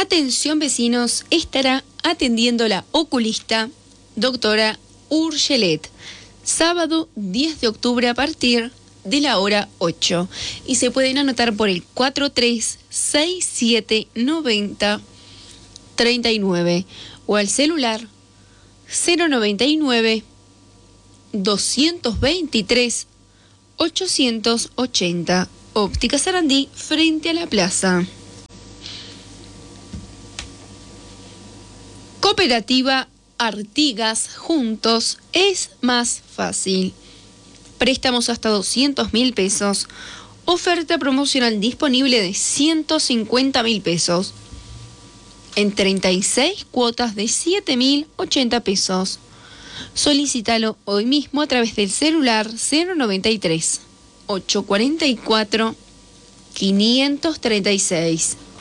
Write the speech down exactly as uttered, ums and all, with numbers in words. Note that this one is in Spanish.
Atención vecinos, estará atendiendo la oculista doctora Urgelet, sábado diez de octubre a partir de la hora ocho. Y se pueden anotar por el cuatro tres seis siete nueve cero tres nueve o al celular cero noventa y nueve doscientos veintitrés ochocientos ochenta. Óptica Sarandí, frente a la plaza. Cooperativa Artigas, juntos es más fácil. Préstamos hasta doscientos mil pesos. Oferta promocional disponible de ciento cincuenta mil pesos. En treinta y seis cuotas de siete mil ochenta pesos. Solicítalo hoy mismo a través del celular cero noventa y tres ochocientos cuarenta y cuatro quinientos treinta y seis.